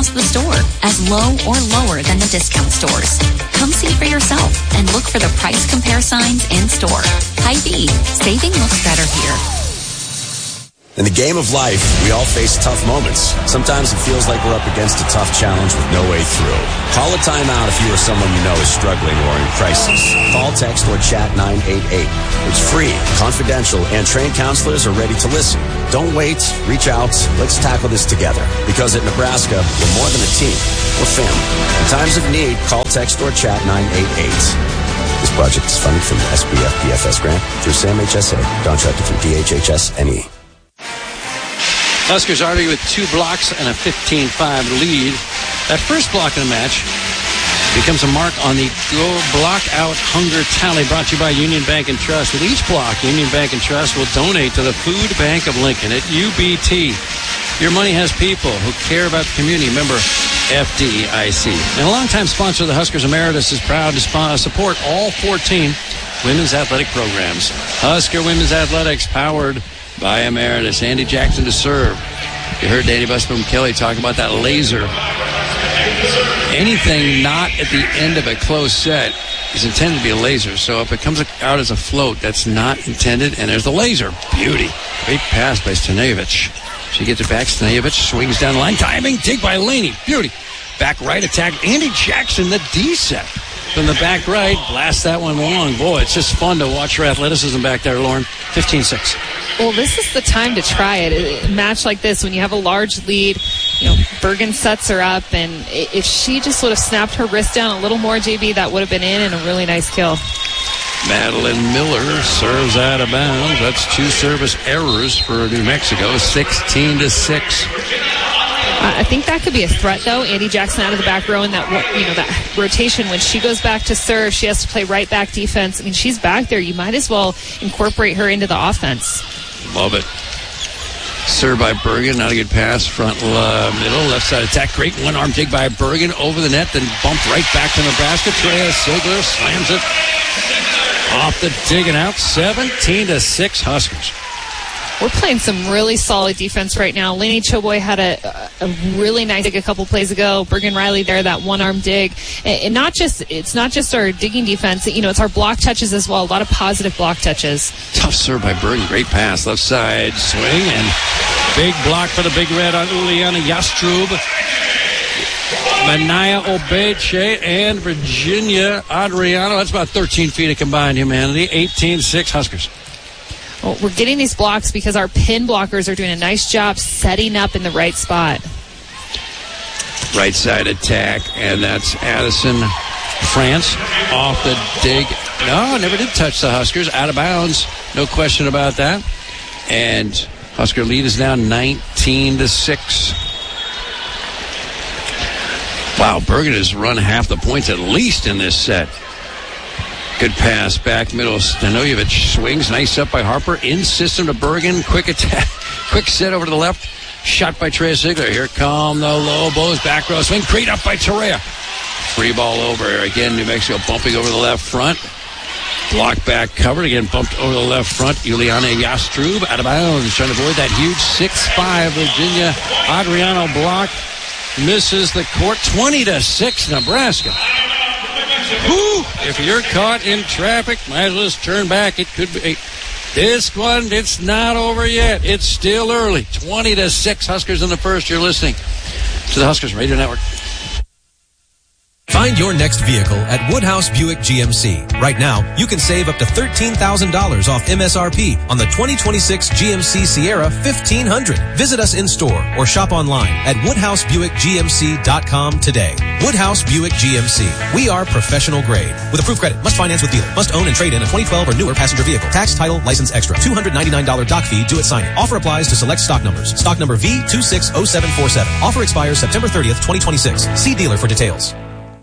cost of the store, as low or lower than the discount stores. Come see for yourself and look for the price compare signs in store. Hy-Vee, saving looks better here. In the game of life, we all face tough moments. Sometimes it feels like we're up against a tough challenge with no way through. Call a timeout if you or someone you know is struggling or in crisis. Call, text, or chat 988. It's free, confidential, and trained counselors are ready to listen. Don't wait. Reach out. Let's tackle this together. Because at Nebraska, we're more than a team. We're family. In times of need, call, text, or chat 988. This project is funded from the SBF PFS grant through SAM-HSA, contracted through DHHS-NE. Huskers already with 2 blocks and a 15-5 lead. That first block in the match becomes a mark on the Go Block Out Hunger Tally, brought to you by Union Bank and Trust. With each block, Union Bank and Trust will donate to the Food Bank of Lincoln at UBT. Your money has people who care about the community. Member FDIC. And a longtime sponsor of the Huskers Emeritus is proud to support all 14 women's athletic programs. Husker Women's Athletics, powered by Emeritus. Andy Jackson to serve. You heard Danny Busboom Kelly talk about that laser. Anything not at the end of a closed set is intended to be a laser. So if it comes out as a float, that's not intended. And there's the laser. Beauty. Great pass by Stanevich. She gets it back. Stanevich swings down the line. Timing. Dig by Laney. Beauty. Back right attack. Andy Jackson, the D-set. From the back right, blast that one long. Boy, it's just fun to watch her athleticism back there, Lauren. 15-6. Well, this is the time to try it. A match like this, when you have a large lead, Bergen sets her up, and if she just would have snapped her wrist down a little more, JB, that would have been in and a really nice kill. Madeline Miller serves out of bounds. That's 2 service errors for New Mexico. 16-6. I think that could be a threat, though. Andy Jackson out of the back row in that rotation. When she goes back to serve, she has to play right back defense. I mean, she's back there. You might as well incorporate her into the offense. Love it. Served by Bergen. Not a good pass. Front middle. Left side attack. Great one-arm dig by Bergen. Over the net. Then bumped right back to Nebraska. Trea Sigler slams it off the dig and out. 17-6 Huskers. We're playing some really solid defense right now. Lainey Choboy had a really nice dig a couple plays ago. Bergen Riley there, that one-arm dig. And it's not just our digging defense. It's our block touches as well. A lot of positive block touches. Tough serve by Bergen. Great pass. Left side swing. And big block for the Big Red on Uliana Yastrub. Manaya Obeche and Virginia Adriano. That's about 13 feet of combined humanity. 18-6 Huskers. Well, we're getting these blocks because our pin blockers are doing a nice job setting up in the right spot. Right side attack, and that's Addison France off the dig. No, never did touch the Huskers. Out of bounds. No question about that. And Husker lead is now 19-6. Wow, Bergen has run half the points at least in this set. Good pass, back middle. Stanojevic swings. Nice up by Harper. In system to Bergen. Quick attack. Quick set over to the left. Shot by Trea Sigler. Here come the Lobos. Back row swing. Great up by Tarea. Free ball over. Again, New Mexico bumping over the left front. Block back covered. Again, bumped over the left front. Juliana Yastrub out of bounds. Trying to avoid that huge 6'5" Virginia Adriano block. Misses the court. 20-6 Nebraska. Whew. If you're caught in traffic, might as well just turn back. It could be. This one, it's not over yet. It's still early. 20-6 Huskers in the first. You're listening to the Huskers Radio Network. Find your next vehicle at Woodhouse Buick GMC. Right now, you can save up to $13,000 off MSRP on the 2026 GMC Sierra 1500. Visit us in store or shop online at WoodhouseBuickGMC.com today. Woodhouse Buick GMC. We are professional grade. With approved credit, must finance with dealer, must own and trade in a 2012 or newer passenger vehicle. Tax, title, license extra. $299 doc fee due at signing. Offer applies to select stock numbers. Stock number V260747. Offer expires September 30th, 2026. See dealer for details.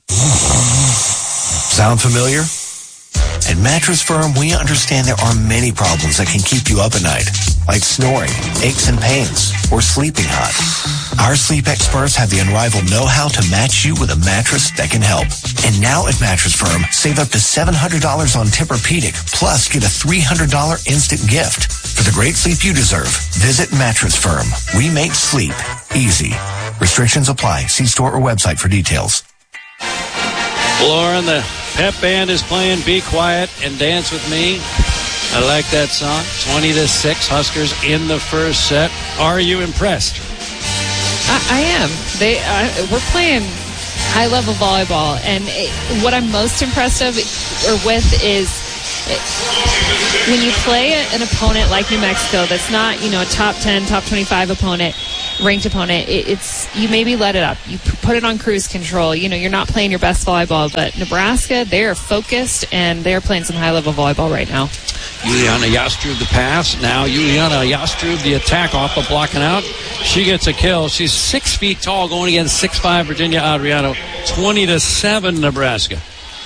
Sound familiar? At Mattress Firm, we understand there are many problems that can keep you up at night, like snoring, aches and pains, or sleeping hot. Our sleep experts have the unrivaled know-how to match you with a mattress that can help. And now at Mattress Firm, save up to $700 on Tempur-Pedic, plus get a $300 instant gift. For the great sleep you deserve, visit Mattress Firm. We make sleep easy. Restrictions apply. See store or website for details. Lauren, the pep band is playing Be Quiet and Dance With Me. I like that song. 20-6, Huskers in the first set. Are you impressed? I am. We're playing high-level volleyball, and what I'm most impressed with is when you play an opponent like New Mexico that's not, a top 10, top 25 opponent, ranked opponent, you maybe let it up. You put it on cruise control. You're not playing your best volleyball, but Nebraska, they're focused, and they're playing some high-level volleyball right now. Juliana Yastrub the pass. Now Juliana Yastrub the attack off the blocking out. She gets a kill. She's 6 feet tall going against 6'5" Virginia Adriano. 20-7 Nebraska.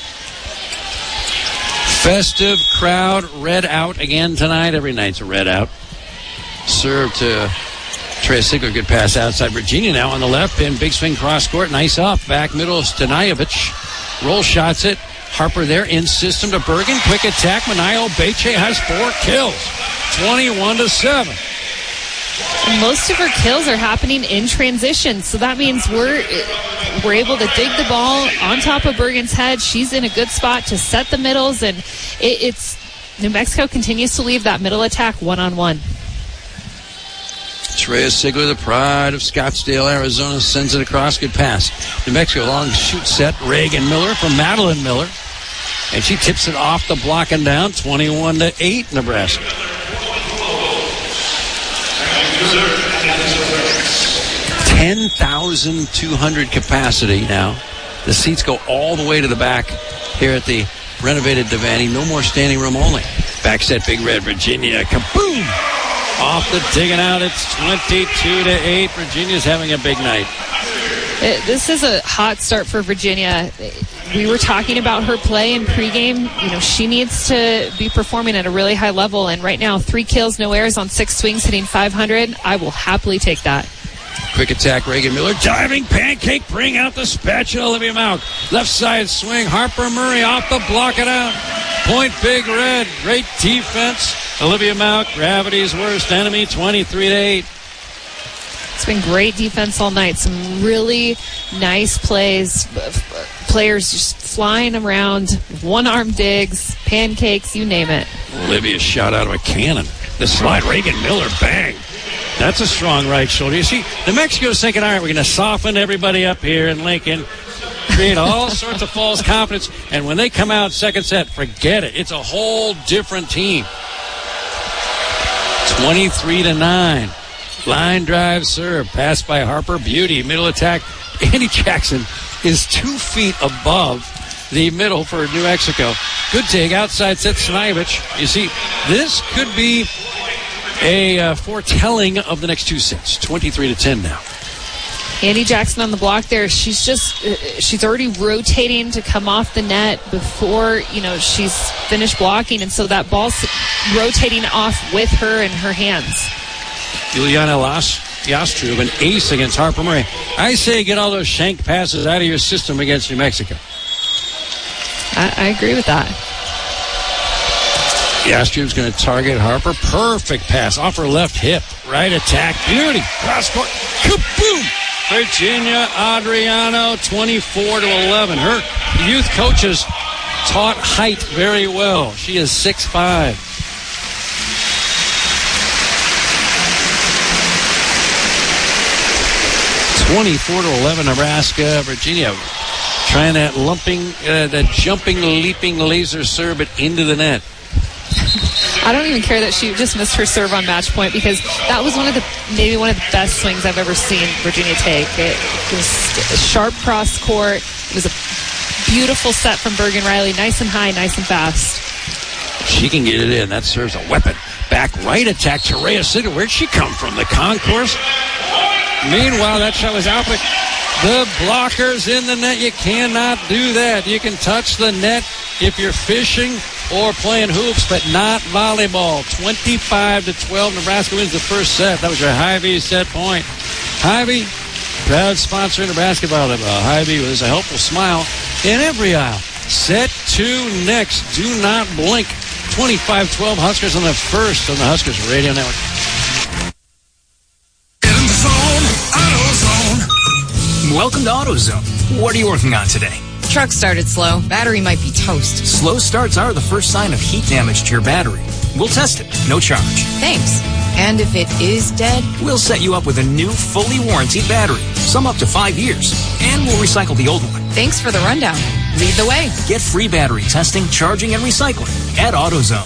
Festive crowd. Red out again tonight. Every night's a red out. Serve to Trey Sigler. Good pass outside. Virginia now on the left pin. Big swing cross court. Nice up. Back middle. Stanajevic. Roll shots it. Harper there in system to Bergen. Quick attack. Manayo Beche has 4 kills. 21-7. Most of her kills are happening in transition, so that means we're able to dig the ball on top of Bergen's head. She's in a good spot to set the middles, and it's New Mexico continues to leave that middle attack one-on-one. Trey Sigler, the pride of Scottsdale, Arizona, sends it across. Good pass. New Mexico long shoot set. Reagan Miller from Madeline Miller. And she tips it off the block and down. 21-8 Nebraska. 10,200 capacity now. The seats go all the way to the back here at the renovated Devaney. No more standing room only. Back set, Big Red, Virginia. Kaboom! Off the digging out, it's 22-8. Virginia's having a big night. This is a hot start for Virginia. We were talking about her play in pregame. She needs to be performing at a really high level, and right now, 3 kills, no errors on 6 swings, hitting 500. I will happily take that. Quick attack, Reagan Miller. Diving pancake, bring out the spatula, Olivia Mauk. Left side swing, Harper Murray off the block it out. Point Big Red, great defense. Olivia Mauk, gravity's worst enemy, 23-8. It's been great defense all night. Some really nice plays. Players just flying around, one-arm digs, pancakes, you name it. Olivia shot out of a cannon. The slide, Reagan Miller, bang. That's a strong right shoulder. You see, New Mexico's thinking, all right, we're going to soften everybody up here in Lincoln, create all sorts of false confidence, and when they come out second set, forget it. It's a whole different team. 23-9. Line drive serve. Pass by Harper. Beauty. Middle attack. Andy Jackson is 2 feet above the middle for New Mexico. Good dig. Outside set Stanajevic. You see, this could be a foretelling of the next 2 sets. 23-10 now. Andy Jackson on the block there. She's already rotating to come off the net before, she's finished blocking. And so that ball's rotating off with her in her hands. Juliana Yastrub, an ace against Harper Murray. I say get all those shank passes out of your system against New Mexico. I agree with that. Yastrub's going to target Harper. Perfect pass off her left hip. Right attack. Beauty. Cross court. Kaboom! Virginia Adriano, 24-11. Her youth coaches taught height very well. She is 6'5". 24-11 Nebraska. Virginia trying that jumping, leaping laser serve it into the net. I don't even care that she just missed her serve on match point, because that was maybe one of the best swings I've ever seen Virginia take. It was a sharp cross court. It was a beautiful set from Bergen Riley. Nice and high, nice and fast. She can get it in. That serves a weapon. Back right attack, Terea Sigler. Where'd she come from? The concourse? Meanwhile, that shot was out, but the blockers in the net. You cannot do that. You can touch the net if you're fishing or playing hoops, but not volleyball. 25-12. Nebraska wins the first set. That was your Hy-Vee set point. Hy-Vee, proud sponsor of Nebraska volleyball. Hy-Vee was a helpful smile in every aisle. Set 2 next. Do not blink. 25-12 Huskers on the first on the Huskers Radio Network. In the zone, AutoZone. Welcome to AutoZone. What are you working on today? Truck started slow. Battery might be toast. Slow starts are the first sign of heat damage to your battery. We'll test it. No charge. Thanks. And if it is dead? We'll set you up with a new, fully warranted battery. Some up to 5 years. And we'll recycle the old one. Thanks for the rundown. Lead the way. Get free battery testing, charging, and recycling at AutoZone.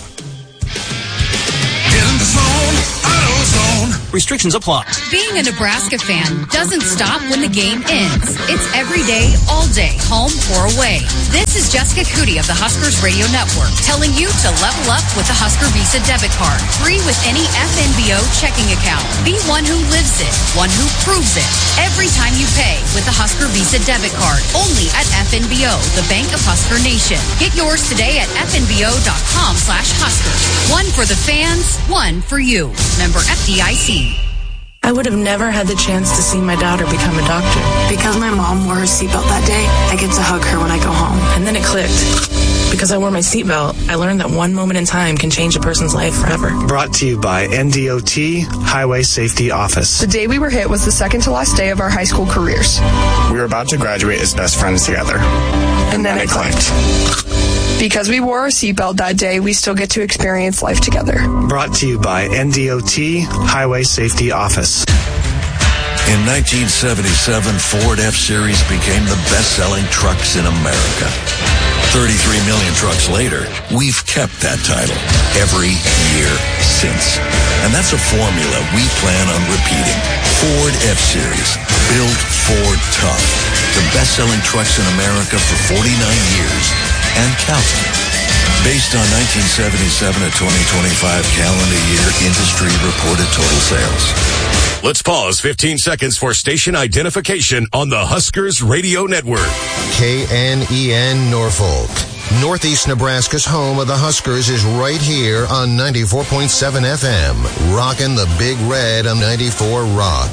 Get in the zone, AutoZone. Restrictions apply. Being a Nebraska fan doesn't stop when the game ends. It's every day, all day, home or away. This is Jessica Cootie of the Huskers Radio Network telling you to level up with the Husker Visa debit card. Free with any FNBO checking account. Be one who lives it, one who proves it. Every time you pay with the Husker Visa debit card. Only at FNBO, the Bank of Husker Nation. Get yours today at fnbo.com/Huskers. One for the fans, one for you. Member FDIC. I would have never had the chance to see my daughter become a doctor. Because my mom wore her seatbelt that day, I get to hug her when I go home. And then it clicked. Because I wore my seatbelt, I learned that one moment in time can change a person's life forever. Brought to you by NDOT Highway Safety Office. The day we were hit was the second to last day of our high school careers. We were about to graduate as best friends together. And then it clicked. Because we wore our seatbelt that day, we still get to experience life together. Brought to you by NDOT Highway Safety Office. In 1977, Ford F-Series became the best-selling trucks in America. 33 million trucks later, we've kept that title every year since. And that's a formula we plan on repeating. Ford F-Series, built Ford tough. The best-selling trucks in America for 49 years and counting. Based on 1977 to 2025 calendar year industry reported total sales. Let's pause 15 seconds for station identification on the Huskers Radio Network. KNEN Norfolk. Northeast Nebraska's home of the Huskers is right here on 94.7 FM. Rockin' the Big Red on 94 Rock.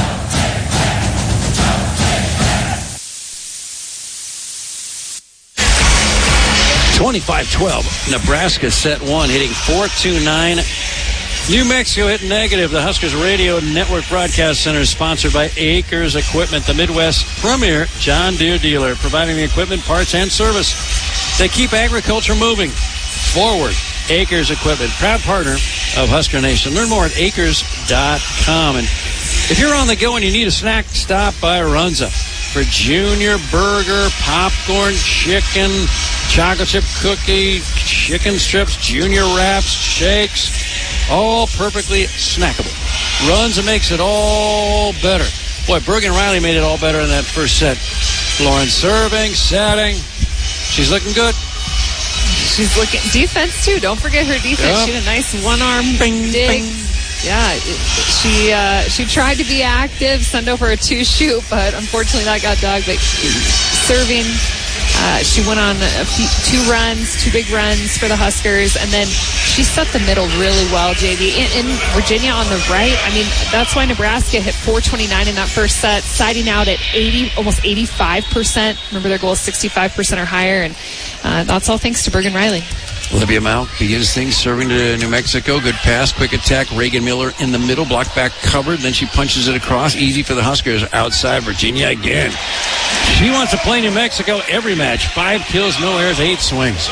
25-12. Nebraska set one, hitting .429. New Mexico hit negative. The Huskers Radio Network Broadcast Center is sponsored by Acres Equipment, the Midwest's premier John Deere dealer, providing the equipment, parts, and service. They keep agriculture moving forward. Acres Equipment, proud partner of Husker Nation. Learn more at acres.com. And if you're on the go and you need a snack, stop by Runza for junior burger, popcorn, chicken, chocolate chip cookie, chicken strips, junior wraps, shakes, all perfectly snackable. Runs and makes it all better. Boy, Bergen Riley made it all better in that first set. Lauren serving, setting. She's looking good. She's looking defense too. Don't forget her defense. Yep. She had a nice one-arm dig. Bing. Yeah, she tried to be active, send over a two-shoot, but unfortunately that got dug. But serving, she went on two big runs for the Huskers, and then she set the middle really well, JV. In Virginia on the right, I mean, that's why Nebraska hit .429 in that first set, siding out at almost 85%. Remember, their goal is 65% or higher, and that's all thanks to Bergen Riley. Olivia Mauck begins things, serving to New Mexico. Good pass, quick attack. Reagan Miller in the middle, block back covered. Then she punches it across. Easy for the Huskers. Outside Virginia again. She wants to play New Mexico every match. 5 kills, no errors, 8 swings.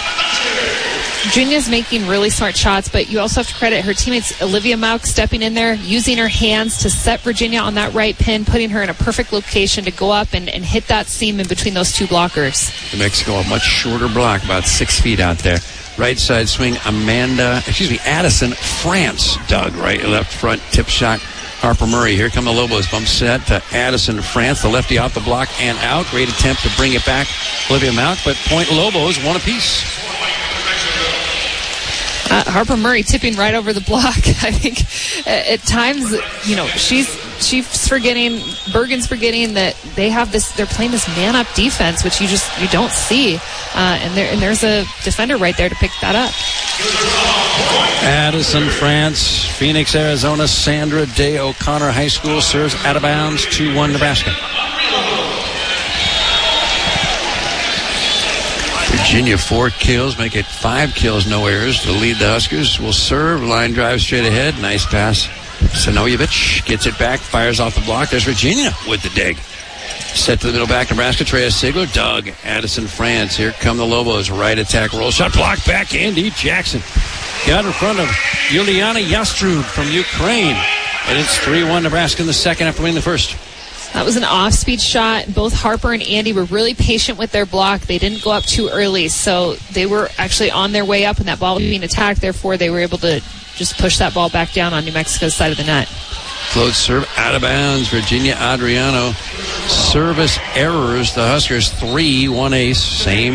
Virginia's making really smart shots, but you also have to credit her teammates, Olivia Mauck, stepping in there, using her hands to set Virginia on that right pin, putting her in a perfect location to go up and hit that seam in between those two blockers. New Mexico, a much shorter block, about 6 feet out there. Right side swing, Addison France dug right, left front tip shot. Harper Murray. Here come the Lobos. Bump set to Addison France. The lefty off the block and out. Great attempt to bring it back. Olivia Mauck, but point Lobos, one apiece. Harper Murray tipping right over the block. I think at times, she's forgetting, Bergen's forgetting that they're playing this man-up defense, which you don't see. And there's a defender right there to pick that up. Addison France, Phoenix, Arizona. Sandra Day O'Connor High School serves out of bounds, 2-1 Nebraska. Virginia 4 kills, make it 5 kills, no errors to lead the Huskers. Will serve, line drive straight ahead. Nice pass. Stanojevic gets it back, fires off the block. There's Virginia with the dig. Set to the middle back, Nebraska. Trey Sigler, Doug, Addison, France. Here come the Lobos. Right attack, roll shot, block back, Andy Jackson. Got in front of Yuliana Yastrub from Ukraine. And it's 3-1 Nebraska in the second after winning the first. That was an off-speed shot. Both Harper and Andy were really patient with their block. They didn't go up too early, so they were actually on their way up, and that ball was being attacked. Therefore, they were able to just push that ball back down on New Mexico's side of the net. Float serve out of bounds. Virginia Adriano. Service errors. The Huskers 3, 1 ace. Same